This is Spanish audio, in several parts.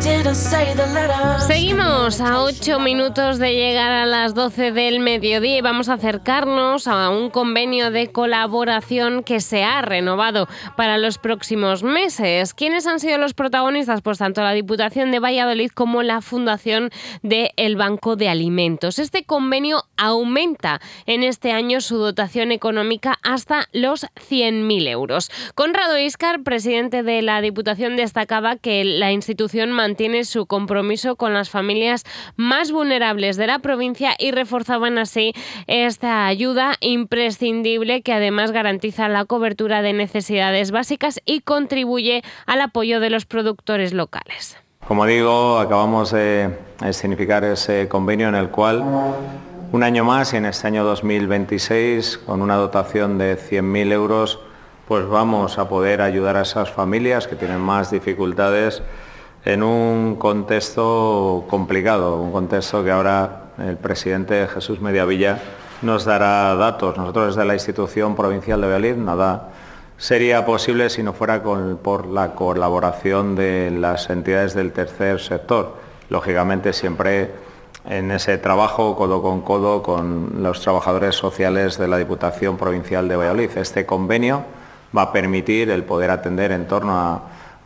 Seguimos a 8 minutos de llegar a las 12 del mediodía y vamos a acercarnos a un convenio de colaboración que se ha renovado para los próximos meses. ¿Quiénes han sido los protagonistas? Pues tanto la Diputación de Valladolid como la Fundación del Banco de Alimentos. Este convenio aumenta en este año su dotación económica hasta los 100.000 euros. Conrado Íscar, presidente de la Diputación, destacaba que la institución mantiene su compromiso con las familias más vulnerables de la provincia y reforzaban así esta ayuda imprescindible que además garantiza la cobertura de necesidades básicas y contribuye al apoyo de los productores locales. Como digo, acabamos de significar ese convenio en el cual un año más, y en este año 2026, con una dotación de 100.000 euros, pues vamos a poder ayudar a esas familias que tienen más dificultades en un contexto complicado, un contexto que ahora el presidente Jesús Mediavilla nos dará datos. Nosotros desde la institución provincial de Valladolid nada sería posible si no fuera por la colaboración de las entidades del tercer sector. Lógicamente siempre en ese trabajo codo con los trabajadores sociales de la Diputación Provincial de Valladolid. Este convenio va a permitir el poder atender en torno a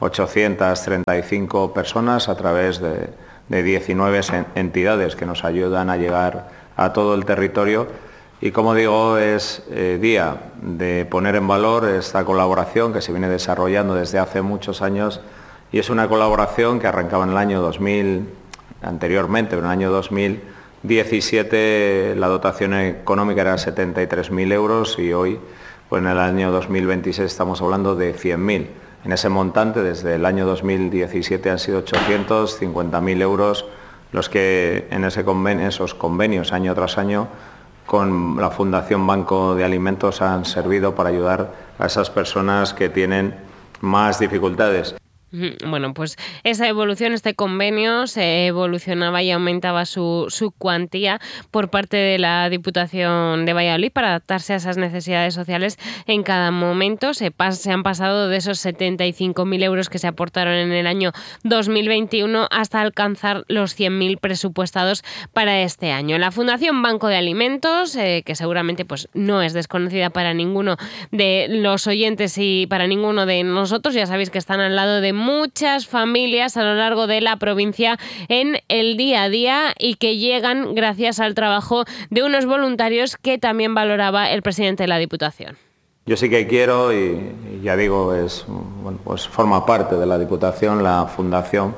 835 personas a través de 19 entidades que nos ayudan a llegar a todo el territorio. Y como digo, es día de poner en valor esta colaboración que se viene desarrollando desde hace muchos años y es una colaboración que arrancaba en el año 2000, anteriormente, en el año 2017 la dotación económica era 73.000 euros y hoy, pues en el año 2026 estamos hablando de 100.000. En ese montante, desde el año 2017 han sido 850.000 euros los que en esos convenios año tras año con la Fundación Banco de Alimentos han servido para ayudar a esas personas que tienen más dificultades. Bueno, pues esa evolución, este convenio se evolucionaba y aumentaba su cuantía por parte de la Diputación de Valladolid para adaptarse a esas necesidades sociales en cada momento. Se han pasado de esos 75.000 euros que se aportaron en el año 2021 hasta alcanzar los 100.000 presupuestados para este año. La Fundación Banco de Alimentos, que seguramente pues no es desconocida para ninguno de los oyentes y para ninguno de nosotros, ya sabéis que están al lado de muchas familias a lo largo de la provincia en el día a día y que llegan gracias al trabajo de unos voluntarios que también valoraba el presidente de la Diputación. Yo sí que quiero, y ya digo, pues forma parte de la Diputación, la Fundación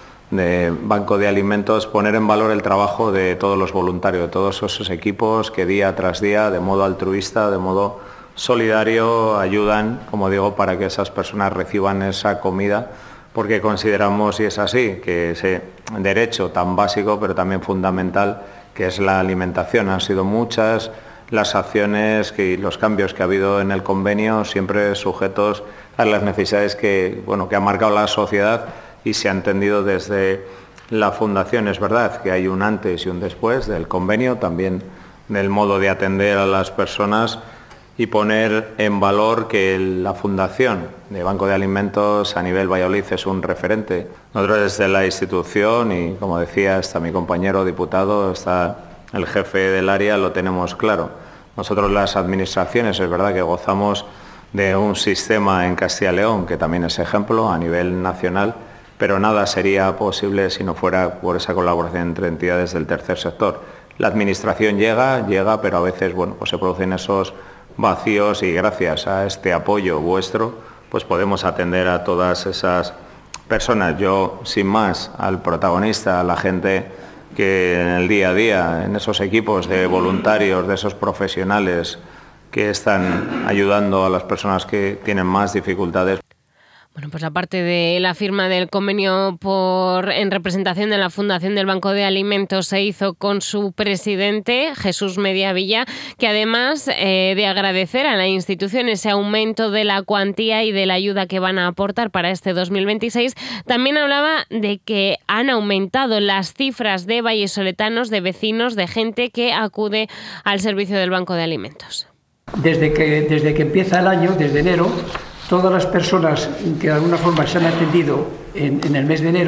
de Banco de Alimentos, poner en valor el trabajo de todos los voluntarios, de todos esos equipos que día tras día, de modo altruista, de modo solidario, ayudan, como digo, para que esas personas reciban esa comida, porque consideramos, y es así, que ese derecho tan básico pero también fundamental que es la alimentación. Han sido muchas las acciones y los cambios que ha habido en el convenio, siempre sujetos a las necesidades que ha marcado la sociedad y se ha entendido desde la Fundación. Es verdad que hay un antes y un después del convenio, también del modo de atender a las personas, y poner en valor que la Fundación de Banco de Alimentos a nivel Valladolid es un referente. Nosotros desde la institución, y como decía, está mi compañero diputado, está el jefe del área, lo tenemos claro. Nosotros las administraciones, es verdad que gozamos de un sistema en Castilla y León que también es ejemplo a nivel nacional, pero nada sería posible si no fuera por esa colaboración entre entidades del tercer sector. La administración llega, pero a veces pues se producen esos vacíos y gracias a este apoyo vuestro pues podemos atender a todas esas personas. Yo, sin más, al protagonista, a la gente que en el día a día, en esos equipos de voluntarios, de esos profesionales que están ayudando a las personas que tienen más dificultades. Bueno, pues aparte de la firma del convenio en representación de la Fundación del Banco de Alimentos, se hizo con su presidente, Jesús Mediavilla, que además de agradecer a la institución ese aumento de la cuantía y de la ayuda que van a aportar para este 2026, también hablaba de que han aumentado las cifras de vallesoletanos, de vecinos, de gente que acude al servicio del Banco de Alimentos. Desde que empieza el año, desde enero, todas las personas que de alguna forma se han atendido en el mes de enero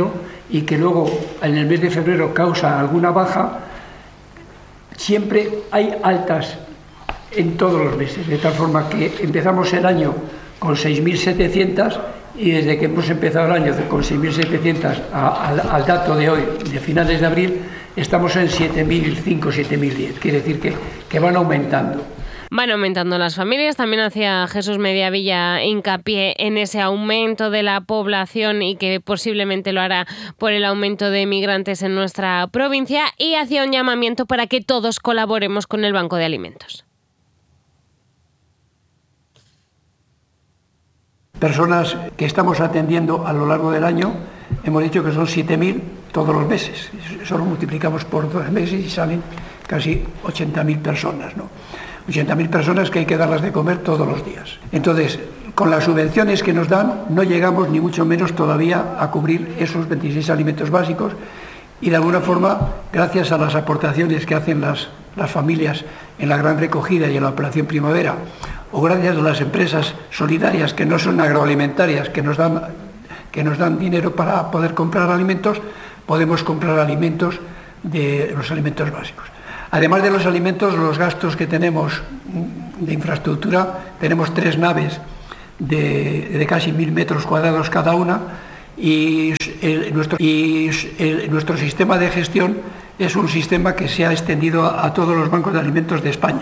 y que luego en el mes de febrero causa alguna baja, siempre hay altas en todos los meses, de tal forma que empezamos el año con 6.700 y desde que hemos empezado el año con 6.700 al dato de hoy, de finales de abril, estamos en 7.005, 7.010. Quiere decir que van aumentando. Van aumentando las familias. También hacía Jesús Mediavilla hincapié en ese aumento de la población y que posiblemente lo hará por el aumento de migrantes en nuestra provincia, y hacía un llamamiento para que todos colaboremos con el Banco de Alimentos. Personas que estamos atendiendo a lo largo del año, hemos dicho que son 7.000 todos los meses. Eso lo multiplicamos por 12 meses y salen casi 80.000 personas, ¿no? 80.000 personas que hay que darlas de comer todos los días. Entonces, con las subvenciones que nos dan, no llegamos ni mucho menos todavía a cubrir esos 26 alimentos básicos, y de alguna forma, gracias a las aportaciones que hacen las familias en la gran recogida y en la operación primavera, o gracias a las empresas solidarias que no son agroalimentarias, que nos dan dinero para poder comprar alimentos, podemos comprar alimentos de los alimentos básicos. Además de los alimentos, los gastos que tenemos de infraestructura, tenemos 3 naves de casi 1.000 metros cuadrados cada una, y nuestro sistema de gestión es un sistema que se ha extendido a todos los bancos de alimentos de España.